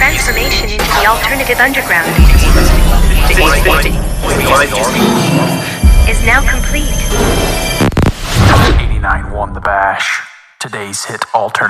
transformation into the alternative underground 650. is now complete. 89 won the bash. Today's hit alternative.